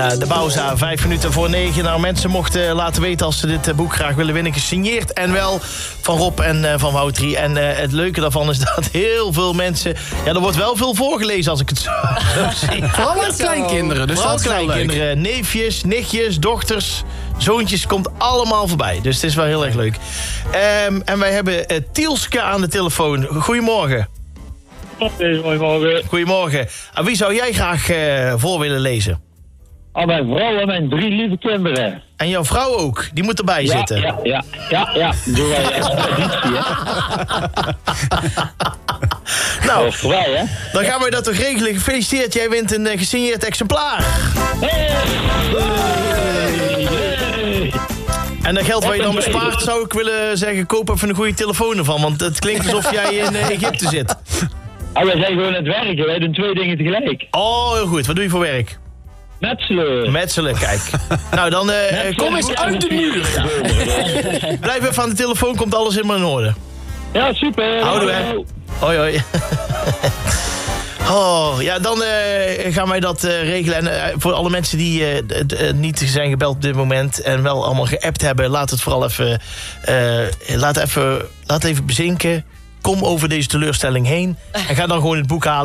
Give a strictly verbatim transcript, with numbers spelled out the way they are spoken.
uh, de Bauza, vijf minuten voor negen. Nou, mensen mochten laten weten als ze dit uh, boek graag willen winnen. Gesigneerd en wel van Rob en uh, van Woutrie. En uh, het leuke daarvan is dat heel veel mensen... Ja, er wordt wel veel voorgelezen als ik het zo, zo zie. Vooral aan kleinkinderen. Dus Vooral dat is wel kleinkinderen, leuk. neefjes, nichtjes, dochters, zoontjes. Komt allemaal voorbij. Dus het is wel heel erg leuk. Um, en wij hebben uh, Tielske aan de telefoon. Goedemorgen. Goedemorgen. Goedemorgen. Aan wie zou jij graag uh, voor willen lezen? Aan mijn vrouw en mijn drie lieve kinderen. En jouw vrouw ook, die moet erbij Ja, zitten. ja, ja, ja, ja. Doe wij expeditie, hè? Nou, Of wij, hè? dan gaan we dat toch regelen. Gefeliciteerd, jij wint een uh, gesigneerd exemplaar. En dat geld wat je dan bespaart, zou ik willen zeggen... koop even een goede telefoon ervan. Want het klinkt alsof jij in uh, Egypte zit. Ah, wij zijn gewoon aan het werken. Wij doen twee dingen tegelijk. Oh, heel goed. Wat doe je voor werk? Metselen. Metselen, kijk. Nou, dan uh, kom eens uit de muur. Blijf even aan de telefoon, komt alles helemaal in orde. Ja, super. Houden we. Hoi, hoi. Oh, ja, dan uh, gaan wij dat uh, regelen. En uh, voor alle mensen die uh, d- d- niet zijn gebeld op dit moment... en wel allemaal geappt hebben, laat het vooral even... Uh, laat, even laat even bezinken. Kom over deze teleurstelling heen. En ga dan gewoon het boek halen.